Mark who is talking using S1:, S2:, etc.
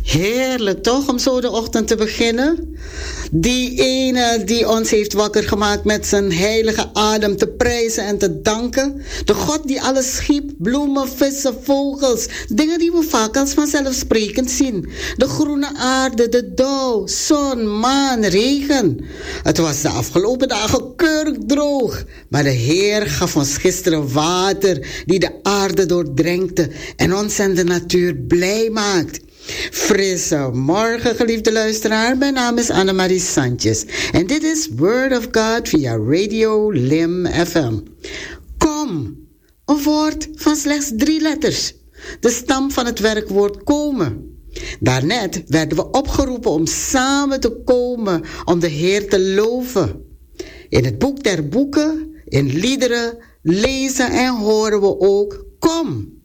S1: Heerlijk toch, om zo de ochtend te beginnen? Die ene die ons heeft wakker gemaakt met zijn heilige adem te prijzen en te danken. De God die alles schiep, bloemen, vissen, vogels. Dingen die we vaak als vanzelfsprekend zien. De groene aarde, de dauw, zon, maan, regen. Het was de afgelopen dagen keurig droog. Maar de Heer gaf ons gisteren water die de aarde doordrenkte en ons en de natuur blij maakt. Frisse morgen, geliefde luisteraar. Mijn naam is Annemarie Sanchez. En dit is Word of God via Radio Lim FM. Kom, een woord van slechts 3 letters. De stam van het werkwoord komen. Daarnet werden we opgeroepen om samen te komen om de Heer te loven. In het boek der boeken, in liederen, lezen en horen we ook: kom.